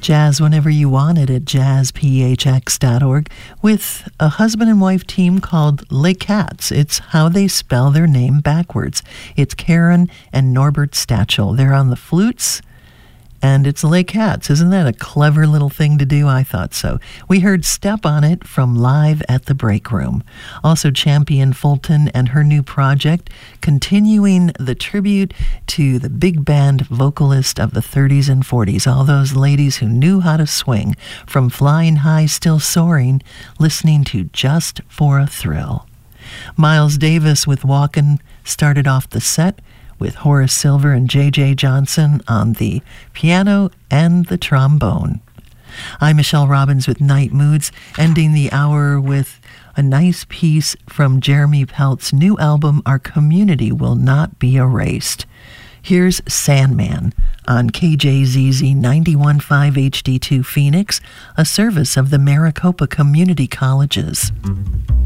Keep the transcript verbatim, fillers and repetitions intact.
Jazz whenever you want it at jazz p h x dot org with a husband and wife team called Les Cats. It's how they spell their name backwards. It's Karen and Norbert Stachel. They're on the flutes, and it's Les Cats. Isn't that a clever little thing to do? I thought so. We heard Step on It from Live at the Break Room. Also Champion Fulton and her new project, continuing the tribute to the big band vocalist of the thirties and forties, all those ladies who knew how to swing, from Flying High Still Soaring, listening to Just for a Thrill. Miles Davis with Walkin' started off the set, with Horace Silver and J J Johnson on the piano and the trombone. I'm Michelle Robbins with Night Moods, ending the hour with a nice piece from Jeremy Pelt's new album, Our Community Will Not Be Erased. Here's Sandman on K J Z Z ninety-one point five H D two Phoenix, a service of the Maricopa Community Colleges.